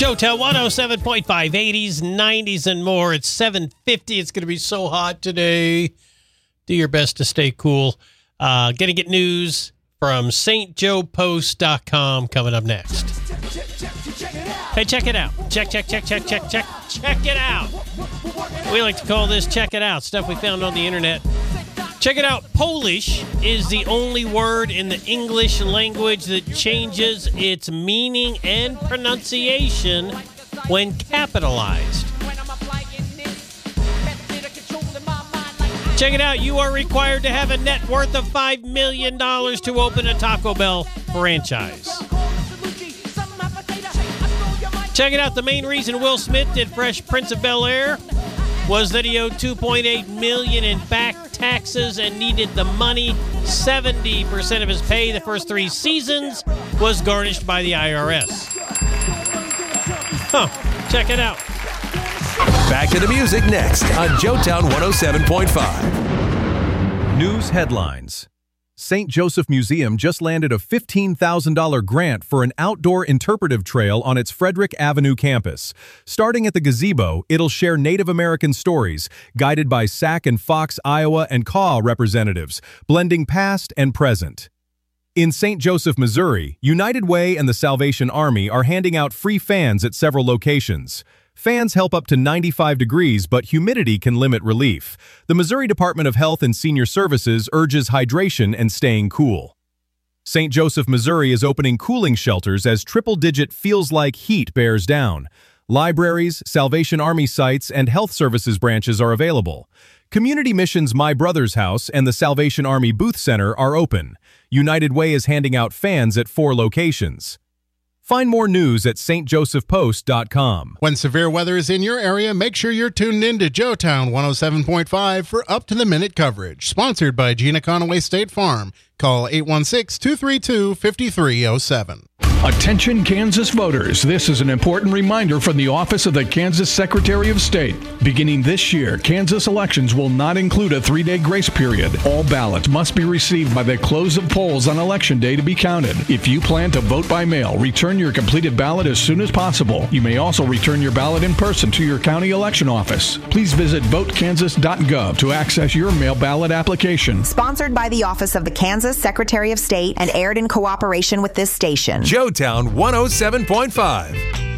Jotel 107.5, 80s, 90s, and more. It's 7:50. It's going to be so hot today. Do your best to stay cool. Going to get news from stjoepost.com coming up next. Hey, check it out. Check it out. We like to call this check it out, stuff we found on the internet. Check it out. Polish is the only word in the English language that changes its meaning and pronunciation when capitalized. Check it out. You are required to have a net worth of $5 million to open a Taco Bell franchise. Check it out. The main reason Will Smith did Fresh Prince of Bel-Air was that he owed $2.8 million in back taxes and needed the money. 70% of his pay the first 3 seasons was garnished by the IRS. Check it out. Back to the music next on Joetown 107.5. News headlines. St. Joseph Museum just landed a $15,000 grant for an outdoor interpretive trail on its Frederick Avenue campus. Starting at the gazebo, it'll share Native American stories, guided by Sac and Fox, Iowa, and Kaw representatives, blending past and present. In St. Joseph, Missouri, United Way and the Salvation Army are handing out free fans at several locations. Fans help up to 95 degrees, but humidity can limit relief. The Missouri Department of Health and Senior Services urges hydration and staying cool. St. Joseph, Missouri is opening cooling shelters as triple-digit feels-like heat bears down. Libraries, Salvation Army sites, and health services branches are available. Community Mission's My Brother's House and the Salvation Army Booth Center are open. United Way is handing out fans at 4 locations. Find more news at stjosephpost.com. When severe weather is in your area, make sure you're tuned in to Joetown 107.5 for up-to-the-minute coverage. Sponsored by Gina Conaway State Farm. Call 816-232-5307. Attention Kansas voters, this is an important reminder from the Office of the Kansas Secretary of State. Beginning this year, Kansas elections will not include a 3-day grace period. All ballots must be received by the close of polls on Election Day to be counted. If you plan to vote by mail, return your completed ballot as soon as possible. You may also return your ballot in person to your county election office. Please visit votekansas.gov to access your mail ballot application. Sponsored by the Office of the Kansas Secretary of State and aired in cooperation with this station. Joetown 107.5.